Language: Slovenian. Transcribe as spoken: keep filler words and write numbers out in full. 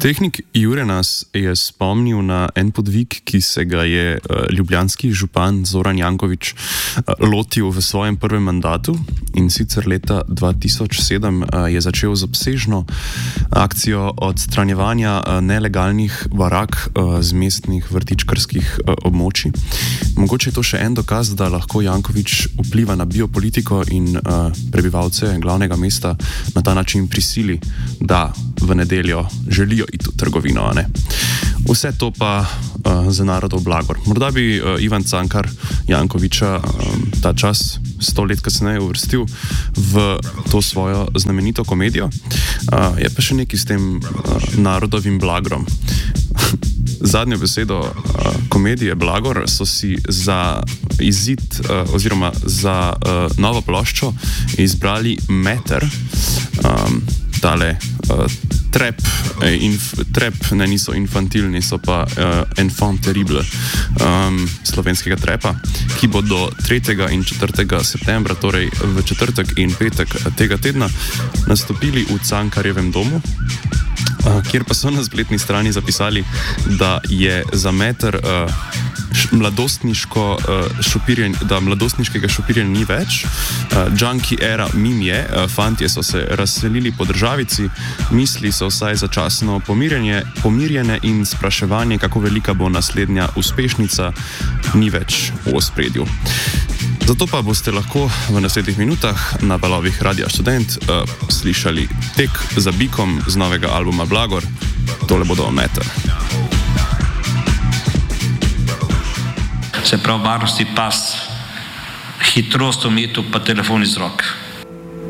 Tehnik Jure nas je spomnil na en podvig, ki se ga je uh, ljubljanski župan Zoran Janković uh, lotil v svojem prvem mandatu, in sicer leta dva tisoč sedem uh, je začel z obsežno akcijo odstranjevanja uh, nelegalnih barak uh, z mestnih vrtičkarskih uh, območij. Mogoče je to še en dokaz, da lahko Janković vpliva na biopolitiko in uh, prebivalce glavnega mesta na ta način prisili, da v nedeljo želijo iti v trgovino. Ne? Vse to pa uh, za narodov blagor. Morda bi uh, Ivan Cankar Jankovića um, ta čas sto let kasneje uvrstil v to svojo znamenito komedijo. Uh, je pa še nekaj s tem uh, narodovim blagrom. Zadnjo besedo uh, komedije Blagor so si za izid uh, oziroma za uh, novo ploščo izbrali Meter, um, tale uh, trap, eh, inf, trap, ne niso infantilni, so pa uh, enfant terrible um, slovenskega trapa, ki bo do tretjega in četrtega septembra, torej v četrtek in petek tega tedna, nastopili v Cankarjevem domu, uh, kjer pa so na spletni strani zapisali, da je za Meter uh, mladostniško uh, šopirjenje, da mladostniškega šopirjenja ni več. Uh, junkie era mim je, uh, fantje so se razselili po državici, misli so vsaj začasno pomirjene, pomirjene in spraševanje, kako velika bo naslednja uspešnica, ni več v ospredju. Zato pa boste lahko v naslednjih minutah na valovih Radia Študent uh, slišali tek za bikom z novega albuma Blagor. Tole bodo Meter. Se pravi, varnostni pas, hitrost omejitev pa telefon iz rok.